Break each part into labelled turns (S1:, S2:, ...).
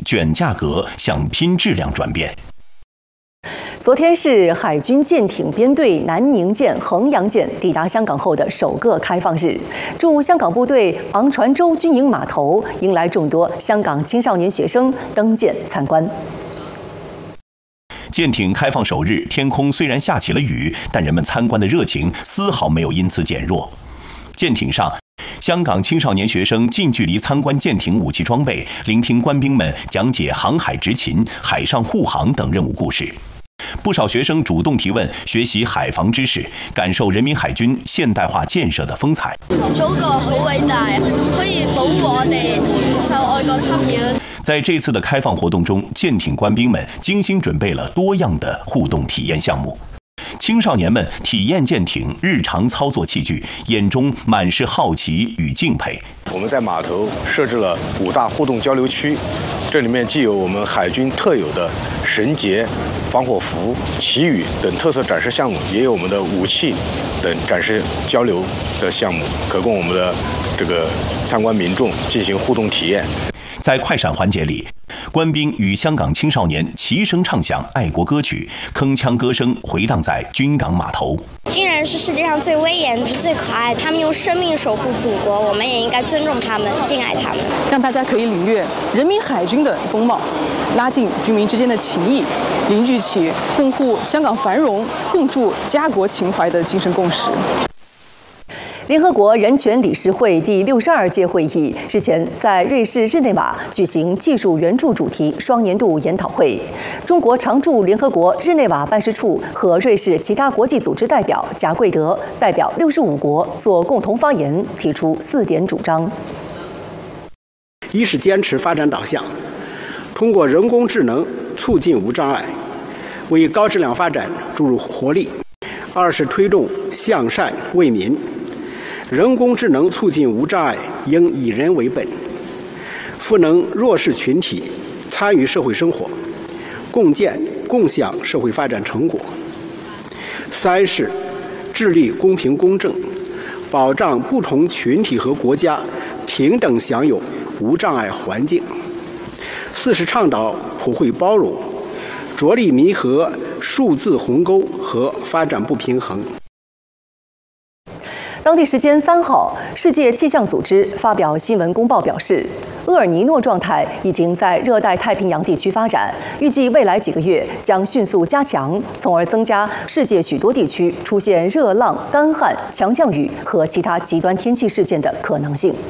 S1: 卷价格向拼质量转变。
S2: 昨天是海军舰艇编队南宁舰、衡阳舰抵达香港后的首个开放日，驻香港部队昂船洲军营码头迎来众多香港青少年学生登舰参观。
S1: 舰艇开放首日，天空虽然下起了雨，但人们参观的热情丝毫没有因此减弱。舰艇上，香港青少年学生近距离参观舰艇武器装备，聆听官兵们讲解航海执勤、海上护航等任务故事。不少学生主动提问，學習海防知識，感受人民海軍現代化建設的風采。
S3: 祖國好偉大，可以保護我哋唔受外國侵擾。
S1: 在這次的開放活動中，艦艇官兵們精心準備了多樣的互動體驗項目。青少年們體驗艦艇日常操作器具，眼中滿是好奇與敬佩。
S4: 我們在碼頭設置了5大互動交流區，這裡面既有我們海軍特有的繩結、防火服、旗語等特色展示項目，也有我們的武器等展示交流的項目，可供我們的這個參觀民眾進行互動體驗。
S1: 在快閃環節裡，官兵與香港青少年齊聲唱響愛國歌曲，鏗鏘歌聲回盪在軍港碼頭。
S5: 軍人是世界上最威嚴、最可愛，他們用生命守護祖國，我們也應該尊重他們、敬愛他們，
S6: 讓大家可以領略人民海軍的風貌，拉近軍民之間的情誼，凝聚起共護香港繁榮、共築家國情懷的精神共識。
S2: 联合国人权理事会第62届会议日前在瑞士日内瓦举行技术援助主题双年度研讨会。中国常驻联合国日内瓦办事处和瑞士其他国际组织代表贾贵德代表65国做共同发言，提出4点主张：
S7: 一是坚持发展导向，通过人工智能促进无障碍，为高质量发展注入活力；二是推动向善为民。人工智能促进无障碍应以人为本，赋能弱势群体参与社会生活，共建共享社会发展成果。三是致力公平公正，保障不同群体和国家平等享有无障碍环境。四是倡导普惠包容，着力弥合数字鸿沟和发展不平衡。
S2: 当地时间3号，世界气象组织发表新闻公报表示，厄尔尼诺状态已经在热带太平洋地区发展，预计未来几个月将迅速加强，从而增加世界许多地区出现热浪、干旱、强降雨和其他极端天气事件的可能性。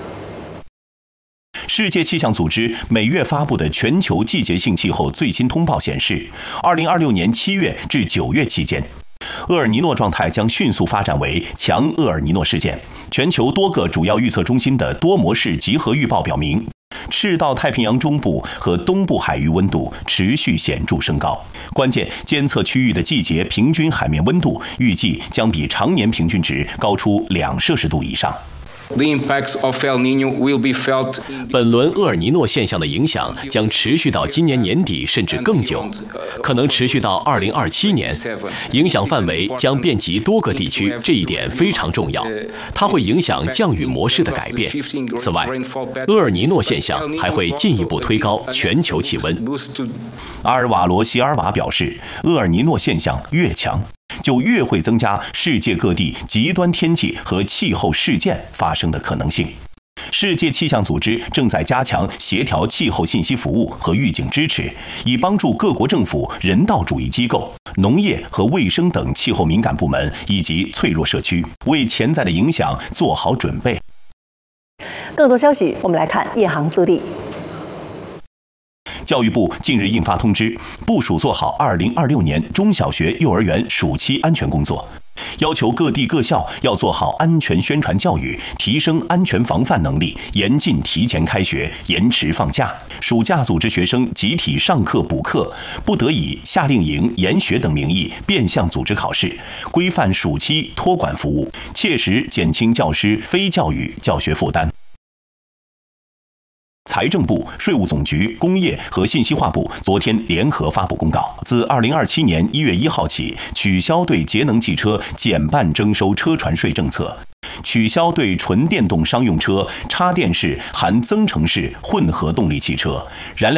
S1: 世界气象组织每月发布的全球季节性气候最新通报显示，2026年7月至9月期间，厄尔尼诺状态将迅速发展为强厄尔尼诺事件。全球多个主要预测中心的多模式集合预报表明，赤道太平洋中部和东部海域温度持续显著升高。关键监测区域的季节平均海面温度预计将比常年平均值高出2摄氏度以上。
S8: 本轮厄尔尼诺现象的影响将持续到今年年底，甚至更久，可能持续到2027年。影响范围将遍及多个地区，这一点非常重要。它会影响降雨模式的改变。此外，厄尔尼诺现象还会进一步推高全球气温。
S1: 阿尔瓦罗·席尔瓦表示，厄尔尼诺现象越强，就越会增加世界各地极端天气和气候事件发生的可能性。世界气象组织正在加强协调气候信息服务和预警支持，以帮助各国政府、人道主义机构、农业和卫生等气候敏感部门以及脆弱社区为潜在的影响做好准备。
S2: 更多消息，我们来看夜航速递。
S1: 教育部近日印发通知，部署做好2026年中小学、幼儿园暑期安全工作，要求各地各校要做好安全宣传教育，提升安全防范能力，严禁提前开学、延迟放假。暑假组织学生集体上课补课，不得以夏令营、研学等名义变相组织考试，规范暑期托管服务，切实减轻教师非教育教学负担。财政部、税务总局、工业和信息化部昨天联合发布公告，自2027年1月1号起，取消对节能汽车减半征收车船税政策，取消对纯电动商用车、插电式含增程式混合动力汽车、燃料